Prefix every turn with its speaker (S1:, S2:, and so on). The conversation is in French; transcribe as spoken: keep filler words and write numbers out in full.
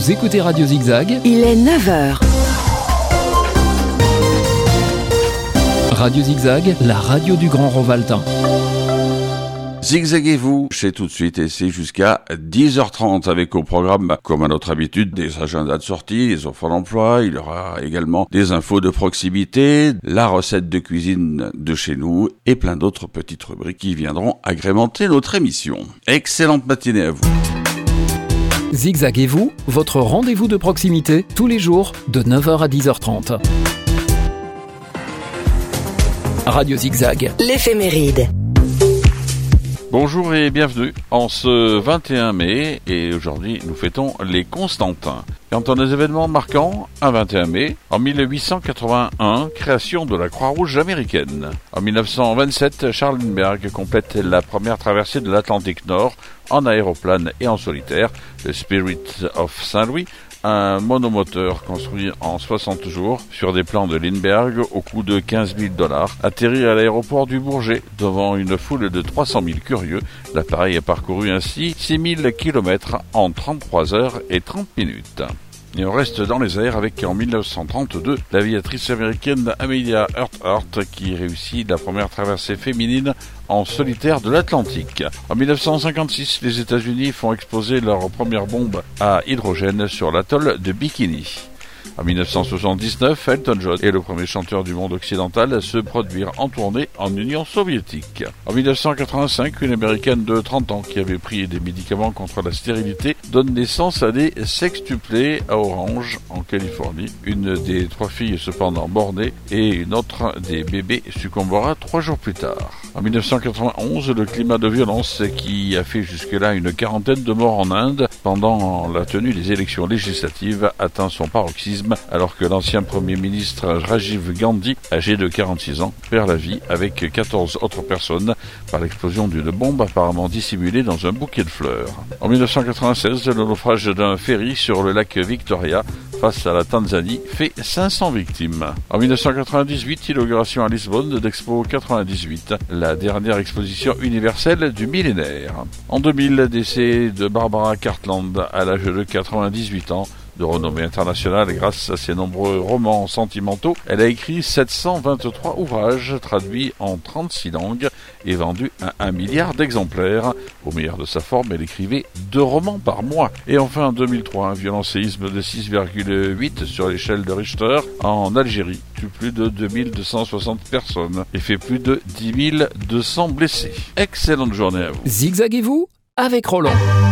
S1: Vous écoutez Radio Zigzag.
S2: Il est neuf heures.
S1: Radio Zigzag, la radio du Grand Rovaltain.
S3: Zigzaguez-vous, c'est tout de suite et c'est jusqu'à dix heures trente avec au programme, comme à notre habitude, des agendas de sortie, des offres d'emploi. Il y aura également des infos de proximité, la recette de cuisine de chez nous et plein d'autres petites rubriques qui viendront agrémenter notre émission. Excellente matinée à vous.
S1: Zigzaguez-vous, votre rendez-vous de proximité, tous les jours de neuf heures à dix heures trente. Radio Zigzag.
S2: L'éphéméride.
S3: Bonjour et bienvenue en ce vingt et un mai, et aujourd'hui nous fêtons les Constantins. Quant à des événements marquants, un vingt et un mai, en mille huit cent quatre-vingt-un, création de la Croix-Rouge américaine. En mille neuf cent vingt-sept, Charles Lindbergh complète la première traversée de l'Atlantique Nord en aéroplane et en solitaire, le Spirit of Saint-Louis, un monomoteur construit en soixante jours sur des plans de Lindbergh au coût de quinze mille dollars, atterri à l'aéroport du Bourget devant une foule de trois cent mille curieux. L'appareil a parcouru ainsi six mille kilomètres en trente-trois heures et trente minutes. Et on reste dans les airs avec, en mille neuf cent trente-deux, l'aviatrice américaine Amelia Earhart qui réussit la première traversée féminine en solitaire de l'Atlantique. En mille neuf cent cinquante-six, les États-Unis font exploser leur première bombe à hydrogène sur l'atoll de Bikini. En mille neuf cent soixante-dix-neuf, Elton John est le premier chanteur du monde occidental à se produire en tournée en Union soviétique. En mille neuf cent quatre-vingt-cinq, une américaine de trente ans qui avait pris des médicaments contre la stérilité donne naissance à des sextuplés à Orange, en Californie. Une des trois filles cependant mort-née et une autre des bébés succombera trois jours plus tard. En mille neuf cent quatre-vingt-onze, le climat de violence qui a fait jusque-là une quarantaine de morts en Inde pendant la tenue des élections législatives atteint son paroxysme alors que l'ancien Premier ministre Rajiv Gandhi, âgé de quarante-six ans, perd la vie avec quatorze autres personnes par l'explosion d'une bombe apparemment dissimulée dans un bouquet de fleurs. En mille neuf cent quatre-vingt-seize, le naufrage d'un ferry sur le lac Victoria face à la Tanzanie fait cinq cents victimes. En mille neuf cent quatre-vingt-dix-huit, inauguration à Lisbonne d'Expo quatre-vingt-dix-huit, la dernière exposition universelle du millénaire. En deux mille, décès de Barbara Cartland à l'âge de quatre-vingt-dix-huit ans. De renommée internationale grâce à ses nombreux romans sentimentaux, elle a écrit sept cent vingt-trois ouvrages traduits en trente-six langues et vendus à un milliard d'exemplaires. Au meilleur de sa forme, elle écrivait deux romans par mois. Et enfin, en deux mille trois, un violent séisme de six virgule huit sur l'échelle de Richter en Algérie tue plus de deux mille deux cent soixante personnes et fait plus de dix mille deux cents blessés. Excellente journée à vous.
S1: Zigzaguez-vous avec Roland.